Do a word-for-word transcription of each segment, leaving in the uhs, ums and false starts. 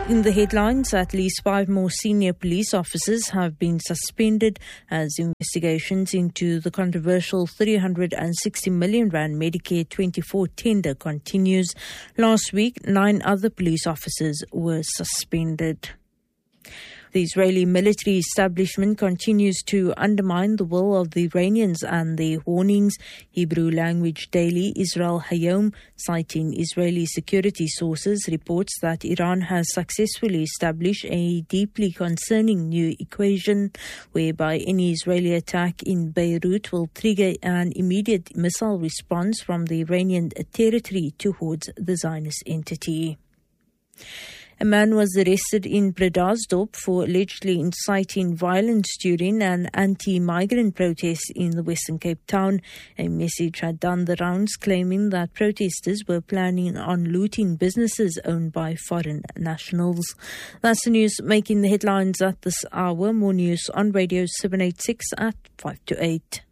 In the headlines, at least five more senior police officers have been suspended as investigations into the controversial three hundred sixty million rand Medicare twenty-four tender continues. Last week, nine other police officers were suspended. The Israeli military establishment continues to undermine the will of the Iranians and their warnings. Hebrew language daily Israel Hayom, citing Israeli security sources, reports that Iran has successfully established a deeply concerning new equation whereby any Israeli attack in Beirut will trigger an immediate missile response from the Iranian territory towards the Zionist entity. A man was arrested in Bredasdorp for allegedly inciting violence during an anti-migrant protest in the Western Cape town. A message had done the rounds claiming that protesters were planning on looting businesses owned by foreign nationals. That's the news making the headlines at this hour. More news on Radio seven eighty-six at five to eight.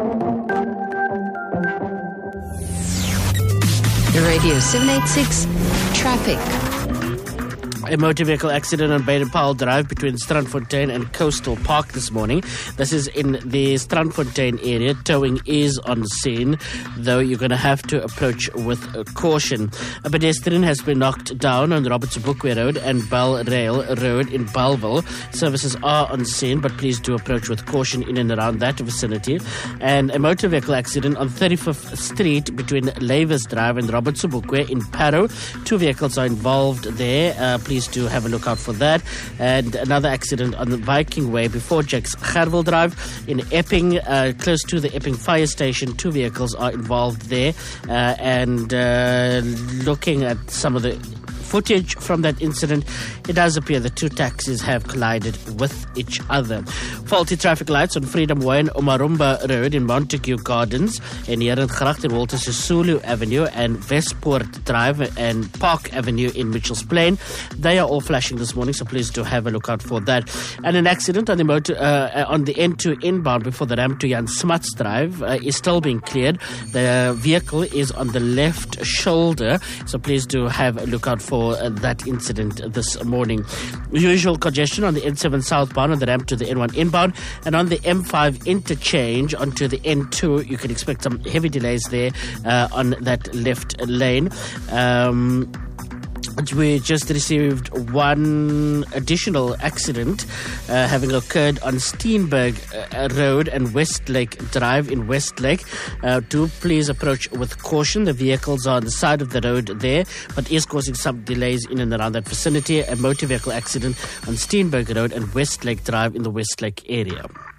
Radio seven eighty-six Traffic. A motor vehicle accident on Baden-Powell Drive between Strandfontein and Coastal Park this morning. This is in the Strandfontein area. Towing is on scene, though you're going to have to approach with caution. A pedestrian has been knocked down on Roberts Bookway Road and Bell Rail Road in Bellville. Services are on scene, but please do approach with caution in and around that vicinity. And a motor vehicle accident on thirty-fifth Street between Lavers Drive and Roberts Bookway in Parow. Two vehicles are involved there. Uh, please Please do have a look out for that. And another accident on the Viking Way before Jack's Gerwel Drive in Epping, uh, close to the Epping fire station. Two vehicles are involved there. Uh, and uh, looking at some of the footage from that incident, it does appear the two taxis have collided with each other. Faulty traffic lights on Freedom Way and Umarumba Road in Montague Gardens, in Herengracht in Walter Sisulu Avenue, and Westport Drive and Park Avenue in Mitchells Plain. They are all flashing this morning, so please do have a look out for that. And an accident on the motor uh, on the N two inbound before the ramp to Jan Smuts Drive uh, is still being cleared. The vehicle is on the left shoulder, so please do have a look out for For uh, that incident this morning. Usual congestion on the N seven southbound on the ramp to the N one inbound, and on the M five interchange onto the N two, you can expect some heavy delays there uh, on that left lane. Um, We just received one additional accident uh, having occurred on Steenberg uh, Road and Westlake Drive in Westlake. Uh, do please approach with caution. The vehicles are on the side of the road there, but is causing some delays in and around that vicinity. A motor vehicle accident on Steenberg Road and Westlake Drive in the Westlake area.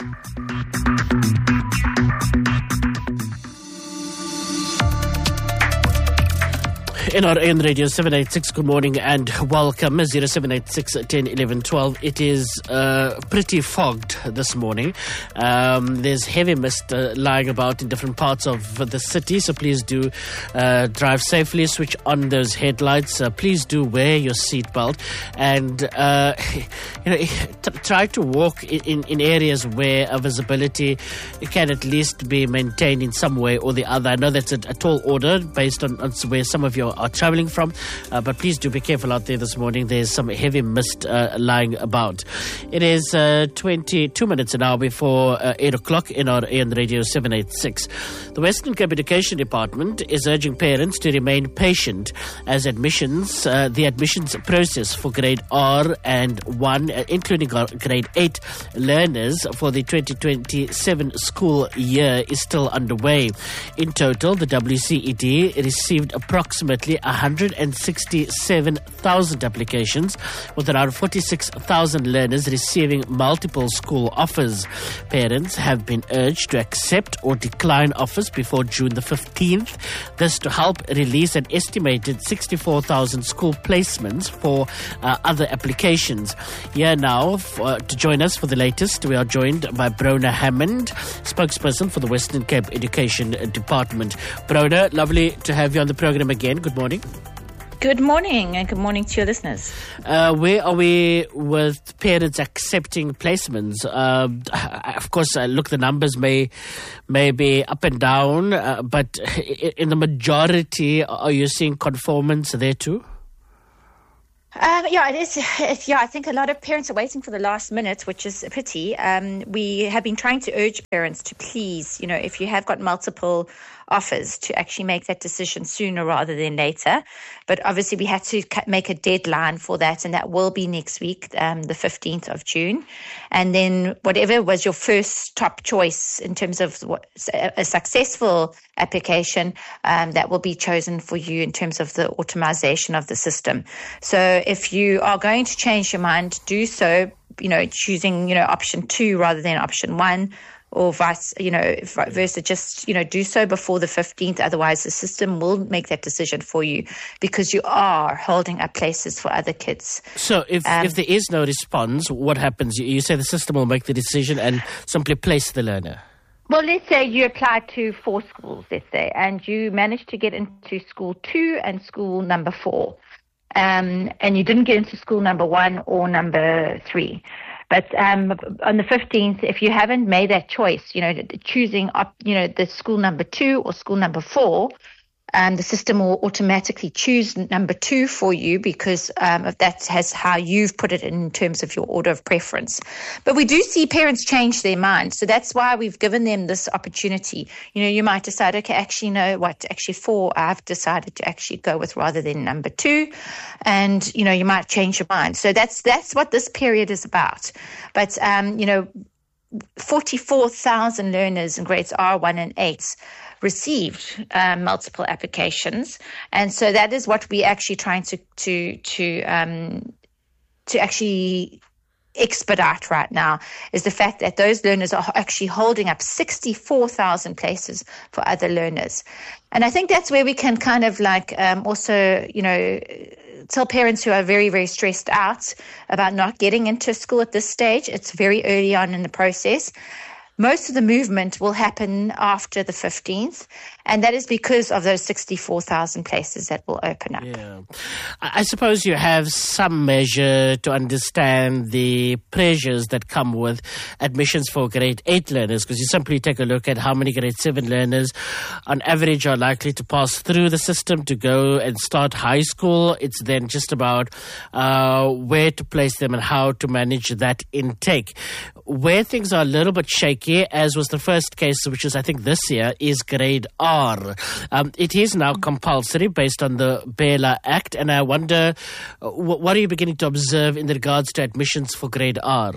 N R A N Radio seven eighty-six, good morning and welcome. zero seven eight six, ten, eleven, twelve. It is uh, pretty fogged this morning. Um, there's heavy mist uh, lying about in different parts of the city, so please do uh, drive safely, switch on those headlights. Uh, please do wear your seatbelt and uh, you know, t- try to walk in, in, in areas where a visibility can at least be maintained in some way or the other. I know that's a, a tall order based on, on where some of your are travelling from, uh, but please do be careful out there this morning. There's some heavy mist uh, lying about. It is uh, twenty-two minutes an hour before uh, eight o'clock in our A M Radio seven eighty-six. The Western Cape Education Department is urging parents to remain patient as admissions, uh, the admissions process for grade R and one, uh, including grade eight learners for the twenty twenty-seven school year is still underway. In total, the W C E D received approximately one hundred sixty-seven thousand applications, with around forty-six thousand learners receiving multiple school offers. Parents have been urged to accept or decline offers before June the fifteenth. This to help release an estimated sixty-four thousand school placements for uh, other applications. Here now, for, uh, to join us for the latest, we are joined by Brona Hammond, spokesperson for the Western Cape Education Department. Brona, lovely to have you on the program again. Good morning. Good morning, and good morning to your listeners. Uh, where are we with parents accepting placements? Uh, of course, uh, look, the numbers may may be up and down, uh, but in the majority, are you seeing conformance there too? Um, yeah, it is. It, yeah, I think a lot of parents are waiting for the last minute, which is a pity. Um, we have been trying to urge parents to please, you know, if you have got multiple offers, to actually make that decision sooner rather than later. But obviously, we had to make a deadline for that, and that will be next week, um, the fifteenth of June. And then whatever was your first top choice in terms of what, a successful application, um, that will be chosen for you in terms of the automation of the system. So if you are going to change your mind, do so, you know, choosing, you know, option two rather than option one, or vice, you know, versa. Just, you know, do so before the fifteenth. Otherwise, the system will make that decision for you, because you are holding up places for other kids. So if, um, if there is no response, what happens? You, you say the system will make the decision and simply place the learner. Well, let's say you apply to four schools, let's say, and you managed to get into school two and school number four. Um, and you didn't get into school number one or number three. But um, on the fifteenth, if you haven't made that choice, you know, choosing up, you know, the school number two or school number four, um, the system will automatically choose number two for you, because um, of that has how you've put it in terms of your order of preference. But we do see parents change their mind. So that's why we've given them this opportunity. You know, you might decide, okay, actually, no, what, actually four, I've decided to actually go with rather than number two. And, you know, you might change your mind. So that's, that's what this period is about. But, um, you know, forty-four thousand learners in grades R one and eight received um, multiple applications, and so that is what we're actually trying to to to um, to actually expedite right now, is the fact that those learners are actually holding up sixty-four thousand places for other learners. And I think that's where we can kind of like um, also, you know, tell parents who are very, very stressed out about not getting into school at this stage. It's very early on in the process. Most of the movement will happen after the fifteenth, and that is because of those sixty-four thousand places that will open up. Yeah. I suppose you have some measure to understand the pressures that come with admissions for grade eight learners, because you simply take a look at how many grade seven learners on average are likely to pass through the system to go and start high school. It's then just about uh, where to place them and how to manage that intake. Where things are a little bit shaky, as was the first case, which is I think this year, is grade R. Um, it is now compulsory based on the Bela Act, and I wonder, uh, what are you beginning to observe in regards to admissions for grade R?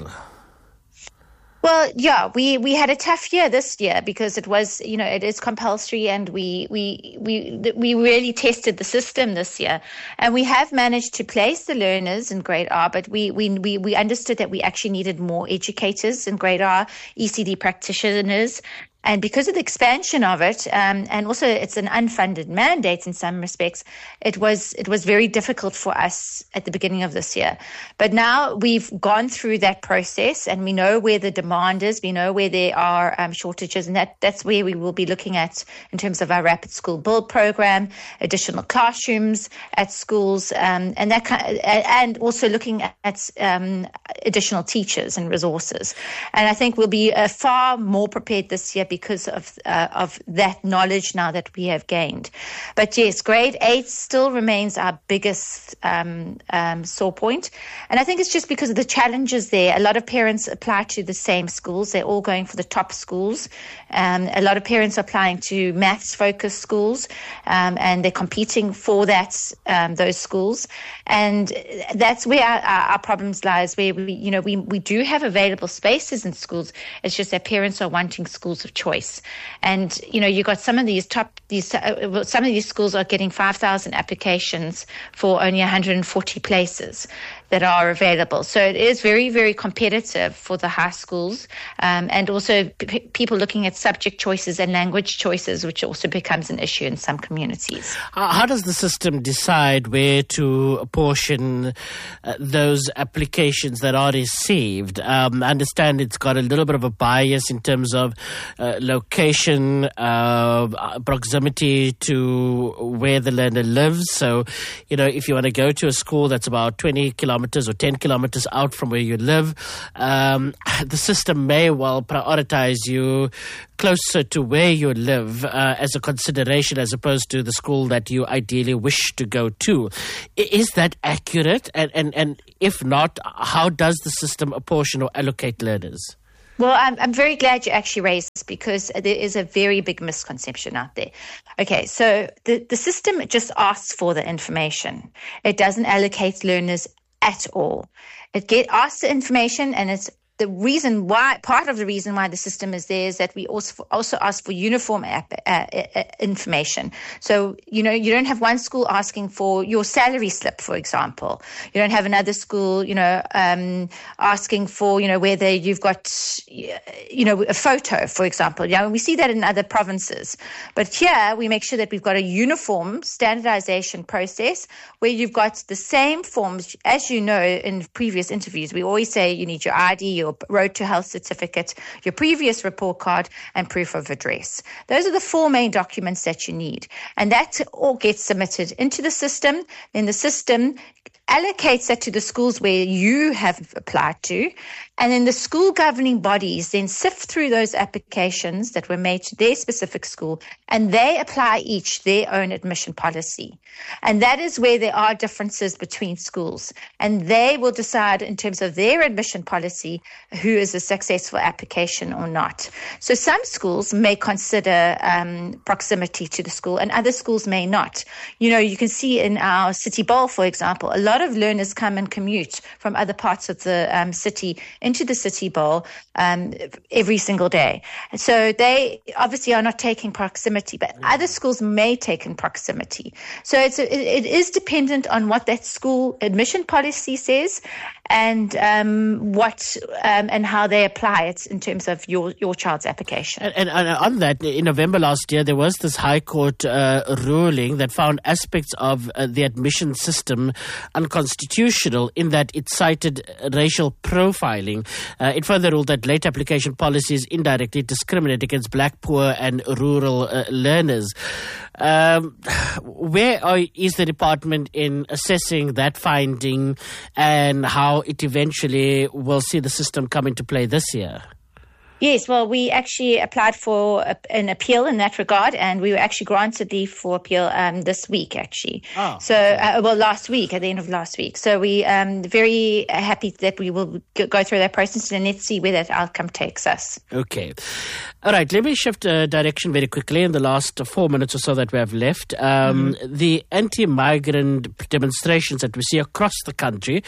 Well, yeah, we, we had a tough year this year because it was, you know, it is compulsory, and we we we we really tested the system this year, and we have managed to place the learners in grade R. But we we we, we understood that we actually needed more educators in grade R, E C D practitioners. And because of the expansion of it, um, and also it's an unfunded mandate in some respects, it was it was very difficult for us at the beginning of this year. But now we've gone through that process, and we know where the demand is. We know where there are um, shortages, and that, that's where we will be looking at in terms of our Rapid School Build program, additional classrooms at schools, um, and that kind of, and also looking at um, additional teachers and resources. And I think we'll be uh, far more prepared this year because of uh, of that knowledge now that we have gained. But yes, grade eight still remains our biggest um, um, sore point. And I think it's just because of the challenges there. A lot of parents apply to the same schools. They're all going for the top schools. Um, a lot of parents are applying to maths-focused schools, um, and they're competing for that um, those schools. And that's where our, our problems lies, where we, you know, we, we do have available spaces in schools. It's just that parents are wanting schools of choice. And, you know, you got some of these top, these uh, some of these schools are getting five thousand applications for only one hundred forty places that are available. So it is very, very competitive for the high schools, um, and also p- people looking at subject choices and language choices, which also becomes an issue in some communities. How does the system decide where to apportion uh, those applications that are received? Um, I understand it's got a little bit of a bias in terms of uh, location, uh, proximity to where the learner lives. So, you know, if you want to go to a school that's about twenty kilometers kilometers or ten kilometers out from where you live, um, the system may well prioritize you closer to where you live uh, as a consideration as opposed to the school that you ideally wish to go to. Is that accurate? And, and, and if not, how does the system apportion or allocate learners? Well, I'm, I'm very glad you actually raised this because there is a very big misconception out there. Okay, so the, the system just asks for the information. It doesn't allocate learners at all. It get asks the information, and it's the reason why, part of the reason why the system is there is that we also also ask for uniform app, uh, uh, information. So, you know, you don't have one school asking for your salary slip, for example. You don't have another school, you know, um, asking for, you know, whether you've got, you know, a photo, for example. You know, we see that in other provinces. But here we make sure that we've got a uniform standardization process where you've got the same forms. As you know, in previous interviews, we always say you need your I D, your Road to Health certificate, your previous report card, and proof of address. Those are the four main documents that you need. And that all gets submitted into the system. Then the system allocates that to the schools where you have applied to. And then the school governing bodies then sift through those applications that were made to their specific school, and they apply each their own admission policy. And that is where there are differences between schools. And they will decide in terms of their admission policy who is a successful application or not. So some schools may consider um, proximity to the school, and other schools may not. You know, you can see in our City Bowl, for example, a lot of learners come and commute from other parts of the um, city into the City Bowl um, every single day. So they obviously are not taking proximity, but other schools may take in proximity. So it's a, it is dependent on what that school admission policy says, and um, what um, and how they apply it in terms of your, your child's application. And, and, and on that, in November last year, there was this High Court uh, ruling that found aspects of uh, the admission system unconstitutional in that it cited racial profiling. Uh, it further ruled that late application policies indirectly discriminate against black, poor and rural uh, learners. Um, where are, is the department in assessing that finding and how it eventually will see the system come into play this year? Yes, well, we actually applied for a, an appeal in that regard, and we were actually granted leave for appeal um, this week, actually. Oh, so, okay. uh, well, last week, at the end of last week. So we um very happy that we will go through that process, and let's see where that outcome takes us. Okay. All right, let me shift uh, direction very quickly in the last four minutes or so that we have left. Um, mm-hmm. The anti-migrant demonstrations that we see across the country,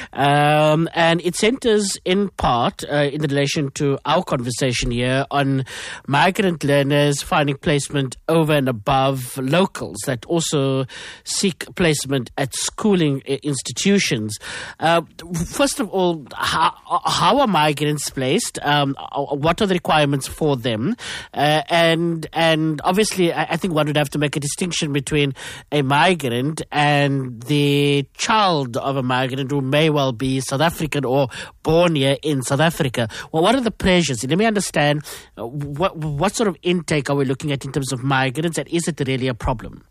um, and it centers in part uh, in relation to our conversation here on migrant learners finding placement over and above locals that also seek placement at schooling institutions. Uh, first of all, how, how are migrants placed? Um, what are the requirements for them? Uh, and and obviously, I, I think one would have to make a distinction between a migrant and the child of a migrant who may well be South African or born here in South Africa. Well, what are the pressures? Let me understand uh, what what sort of intake are we looking at in terms of migrants, and is it really a problem?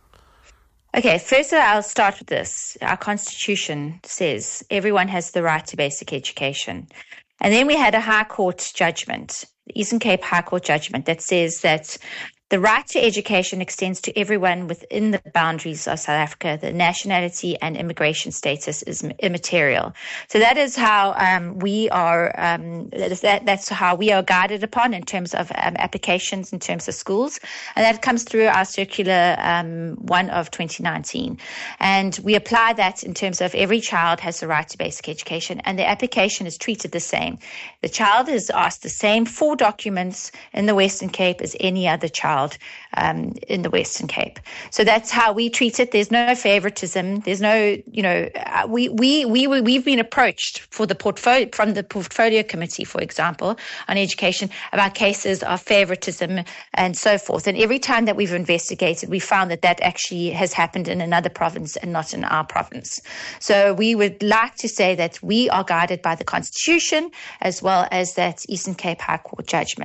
Okay, first I'll start with this. Our Constitution says everyone has the right to basic education. And then we had a High Court judgment, the Eastern Cape High Court judgment, that says that the right to education extends to everyone within the boundaries of South Africa. The nationality and immigration status is immaterial. So that is how um, we are. Um, that, that's how we are guided upon in terms of um, applications, in terms of schools, and that comes through our circular um, one of twenty nineteen. And we apply that in terms of every child has the right to basic education, and the application is treated the same. The child is asked the same four documents in the Western Cape as any other child Um, in the Western Cape. So that's how we treat it. There's no favoritism. There's no, you know, uh, we, we, we, we've been approached for the portfolio, from the portfolio committee, for example, on education about cases of favoritism and so forth. And every time that we've investigated, we found that that actually has happened in another province and not in our province. So we would like to say that we are guided by the Constitution as well as that Eastern Cape High Court judgment.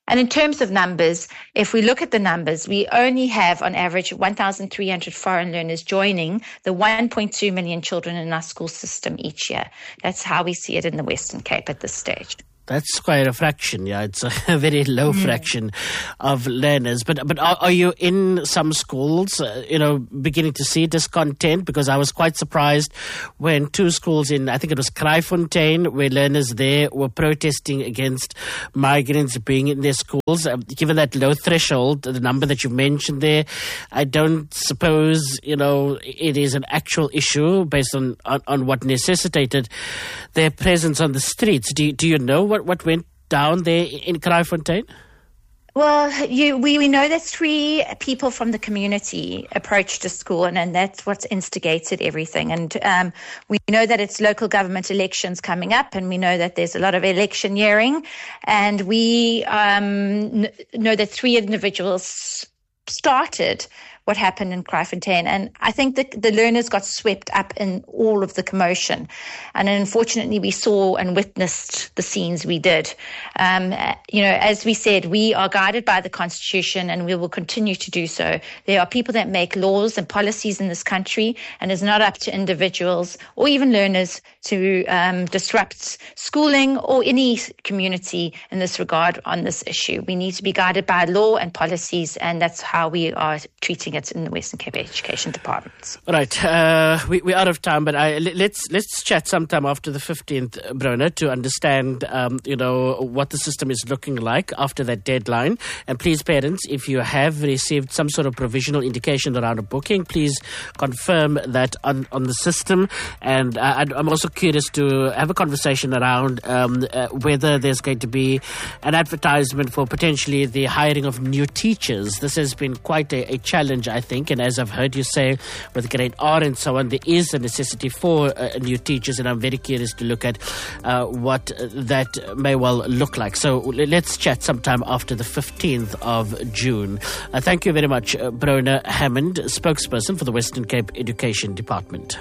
And in terms of numbers, if we look at the numbers, we only have on average one thousand three hundred foreign learners joining the one point two million children in our school system each year. That's how we see it in the Western Cape at this stage. That's quite a fraction, yeah. It's a very low mm. fraction of learners. But but are, are you in some schools, uh, you know, beginning to see discontent? Because I was quite surprised when two schools in, I think it was Kraaifontein, where learners there were protesting against migrants being in their schools. Uh, given that low threshold, the number that you mentioned there, I don't suppose, you know, it is an actual issue based on, on, on what necessitated their presence on the streets. Do you, do you know what, what went down there in Kraaifontein? Well, you, we, we know that three people from the community approached the school, and, and that's what's instigated everything. And um, we know that it's local government elections coming up, and we know that there's a lot of electioneering. And we um, n- know that three individuals started what happened in Kraaifontein. And I think that the learners got swept up in all of the commotion. And unfortunately, we saw and witnessed the scenes we did. Um, you know, as we said, we are guided by the Constitution, and we will continue to do so. There are people that make laws and policies in this country, and it's not up to individuals or even learners to um, disrupt schooling or any community in this regard on this issue. We need to be guided by law and policies, and that's how we are treating it in the Western Cape Education Department. All right, uh, we, we're out of time, but I, let's let's chat sometime after the fifteenth, Brona, to understand, um, you know, what the system is looking like after that deadline. And please, parents, if you have received some sort of provisional indication around a booking, please confirm that on, on the system. And uh, I'm also curious to have a conversation around um, uh, whether there's going to be an advertisement for potentially the hiring of new teachers. This has been quite a, a challenge, I think, and as I've heard you say, with grade R and so on, there is a necessity for uh, new teachers, and I'm very curious to look at uh, what that may well look like. So let's chat sometime after the fifteenth of June. Uh, thank you very much, uh, Brona Hammond, spokesperson for the Western Cape Education Department.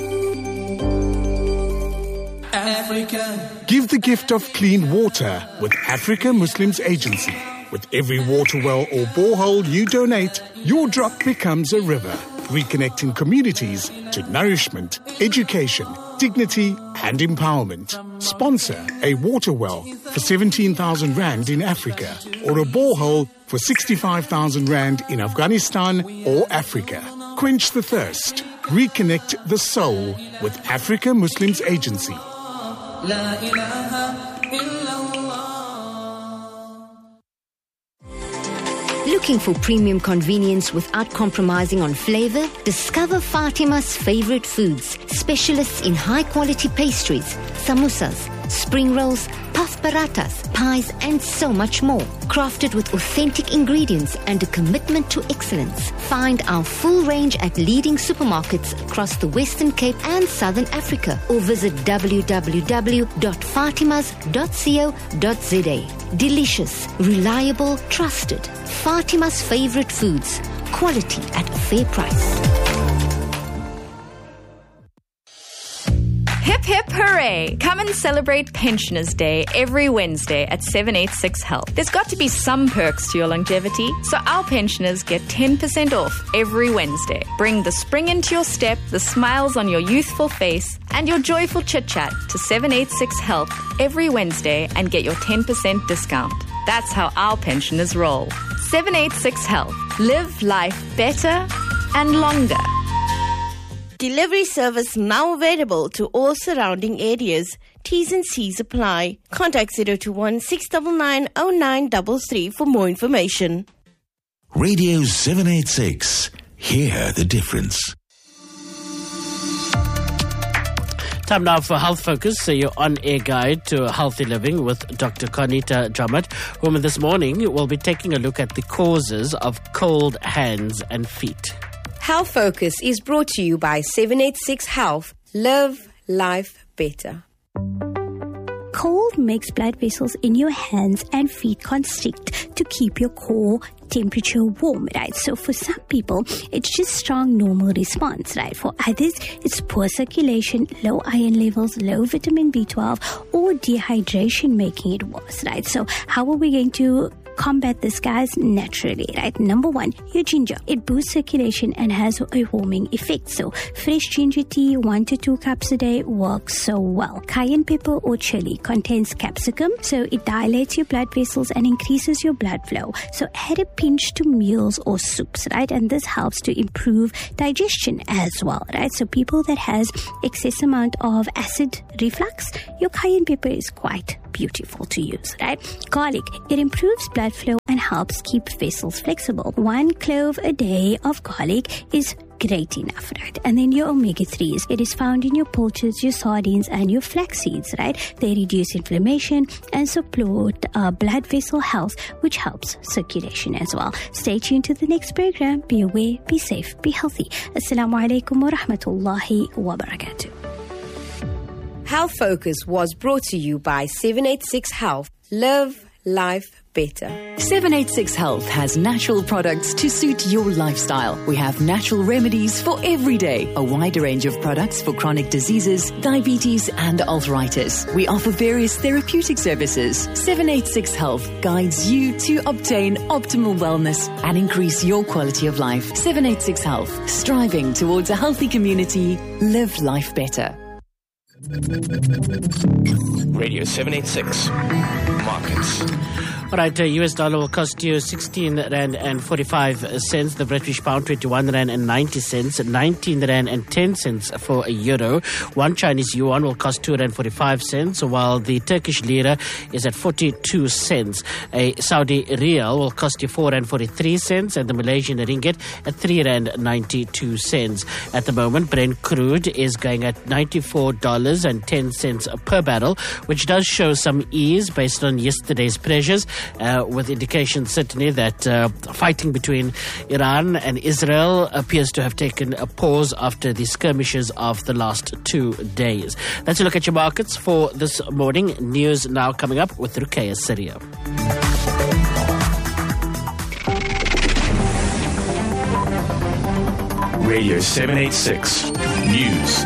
Africa. Give the gift of clean water with Africa Muslims Agency. With every water well or borehole you donate, your drop becomes a river, reconnecting communities to nourishment, education, dignity and empowerment. Sponsor a water well for seventeen thousand rand in Africa, or a borehole for sixty-five thousand rand in Afghanistan or Africa. Quench the thirst. Reconnect the soul with Africa Muslims Agency. La ilaha illallah. Looking for premium convenience without compromising on flavor? Discover Fatima's favorite foods, specialists in high-quality pastries, samosas, spring rolls, puff parathas, pies, and so much more. Crafted with authentic ingredients and a commitment to excellence. Find our full range at leading supermarkets across the Western Cape and Southern Africa, or visit w w w dot fatimas dot co dot z a. Delicious, reliable, trusted. Fatima's favorite foods. Quality at a fair price. Hip hip hooray! Come and celebrate Pensioners Day every Wednesday at seven eighty-six Health. There's got to be some perks to your longevity, so our pensioners get ten percent off every Wednesday. Bring the spring into your step, the smiles on your youthful face, and your joyful chit-chat to seven eighty-six Health every Wednesday and get your ten percent discount. That's how our pensioners roll. seven eighty-six Health. Live life better and longer. Delivery service now available to all surrounding areas. T's and C's apply. Contact zero two one six nine nine zero nine three three for more information. Radio seven eighty-six. Hear the difference. Time now for Health Focus, so your on-air guide to healthy living with Doctor Conita Dramat, whom this morning will be taking a look at the causes of cold hands and feet. Health Focus is brought to you by seven eighty-six Health. Live life better. Cold makes blood vessels in your hands and feet constrict to keep your core temperature warm, right? So for some people, it's just strong normal response, right? For others, it's poor circulation, low iron levels, low vitamin B twelve, or dehydration making it worse, right? So how are we going to combat this, guys, naturally, right? Number one, your ginger. It boosts circulation and has a warming effect. So fresh ginger tea, one to two cups a day, works so well. Cayenne pepper or chili contains capsicum, so it dilates your blood vessels and increases your blood flow. So add a pinch to meals or soups, right? And this helps to improve digestion as well, right? So people that has excess amount of acid reflux, your cayenne pepper is quite beautiful to use, right? Garlic, it improves blood flow and helps keep vessels flexible. One clove a day of garlic is great enough, right? And then your omega threes, it is found in your poultries, your sardines, and your flax seeds, right? They reduce inflammation and support uh, blood vessel health, which helps circulation as well. Stay tuned to the next program. Be aware, be safe, be healthy. Assalamu alaikum wa rahmatullahi wa barakatuh. Health Focus was brought to you by seven eighty-six Health. Live life better. seven eighty-six Health has natural products to suit your lifestyle. We have natural remedies for every day, a wide range of products for chronic diseases, diabetes and arthritis. We offer various therapeutic services. seven eighty-six Health guides you to obtain optimal wellness and increase your quality of life. seven eighty-six Health, striving towards a healthy community. Live life better. Radio seven eighty-six Markets. All right, uh, U S dollar will cost you sixteen rand and forty-five cents. The British pound, twenty-one rand and ninety cents. nineteen rand and ten cents for a euro. One Chinese yuan will cost two rand and forty-five cents, while the Turkish lira is at forty-two cents. A Saudi riyal will cost you four rand and forty-three cents, and the Malaysian ringgit at three rand and ninety-two cents. At the moment, Brent crude is going at ninety-four dollars and ten cents per barrel, which does show some ease based on yesterday's pressures. Uh, with indications certainly that uh, fighting between Iran and Israel appears to have taken a pause after the skirmishes of the last two days. Let's look at your markets for this morning. News now coming up with Ruqayya Syria. Radio seven eighty-six News.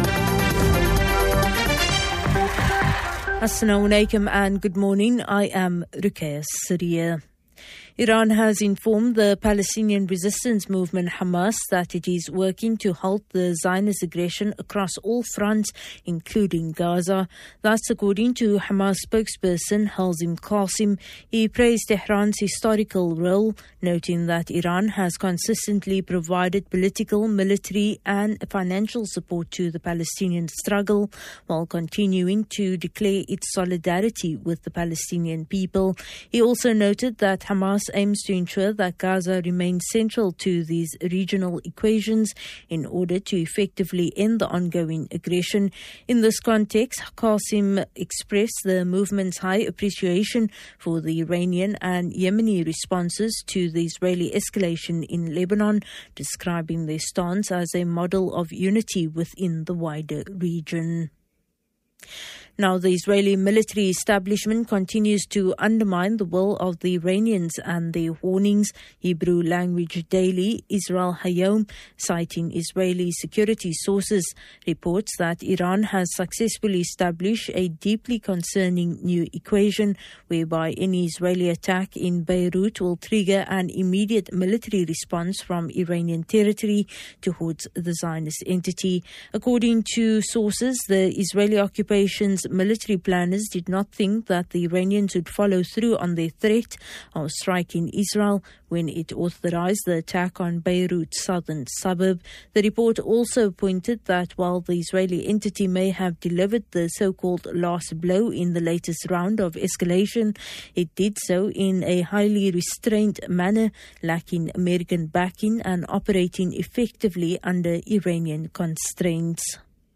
Assalamu alaikum and good morning. I am Ruqayya Syria. Iran has informed the Palestinian resistance movement Hamas that it is working to halt the Zionist aggression across all fronts, including Gaza. That's according to Hamas spokesperson Hazim Qasim. He praised Tehran's historical role, noting that Iran has consistently provided political, military and financial support to the Palestinian struggle, while continuing to declare its solidarity with the Palestinian people. He also noted that Hamas aims to ensure that Gaza remains central to these regional equations in order to effectively end the ongoing aggression. In this context, Qasim expressed the movement's high appreciation for the Iranian and Yemeni responses to the Israeli escalation in Lebanon, describing their stance as a model of unity within the wider region. Now, the Israeli military establishment continues to undermine the will of the Iranians and their warnings. Hebrew language daily Israel Hayom, citing Israeli security sources, reports that Iran has successfully established a deeply concerning new equation whereby any Israeli attack in Beirut will trigger an immediate military response from Iranian territory towards the Zionist entity. According to sources, the Israeli occupation's military planners did not think that the Iranians would follow through on their threat of striking Israel when it authorized the attack on Beirut's southern suburb. The report also pointed that while the Israeli entity may have delivered the so-called last blow in the latest round of escalation, it did so in a highly restrained manner, lacking American backing and operating effectively under Iranian constraints.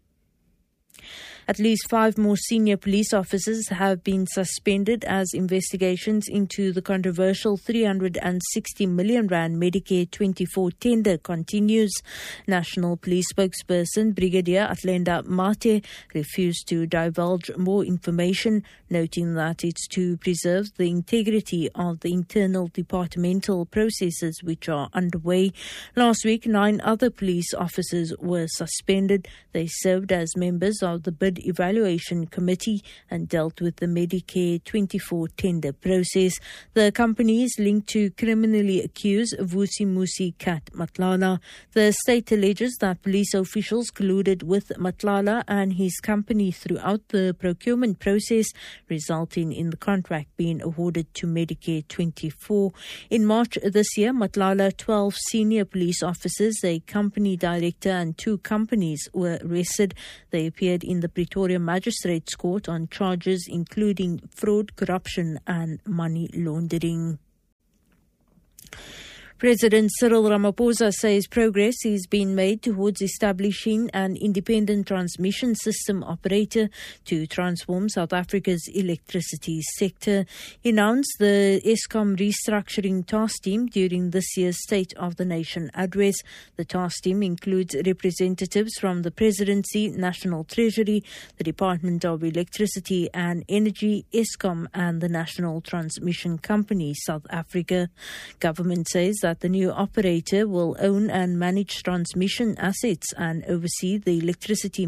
At least five more senior police officers have been suspended as investigations into the controversial three hundred sixty million rand Medicare twenty-four tender continues. National Police spokesperson Brigadier Atlenda Mate refused to divulge more information, noting that it's to preserve the integrity of the internal departmental processes which are underway. Last week, nine other police officers were suspended. They served as members of the bidding Board Evaluation Committee and dealt with the Medicare twenty-four tender process. The company is linked to criminally accused Vusi Musi Kat Matlala. The state alleges that police officials colluded with Matlala and his company throughout the procurement process, resulting in the contract being awarded to Medicare twenty-four. In March this year, Matlala, twelve senior police officers, a company director and two companies were arrested. They appeared in the Pretoria Magistrates Court on charges including fraud, corruption and money laundering. President Cyril Ramaphosa says progress is being made towards establishing an independent transmission system operator to transform South Africa's electricity sector. He announced the Eskom restructuring task team during this year's State of the Nation address. The task team includes representatives from the Presidency, National Treasury, the Department of Electricity and Energy, Eskom and the National Transmission Company, South Africa. Government says that that the new operator will own and manage transmission assets and oversee the electricity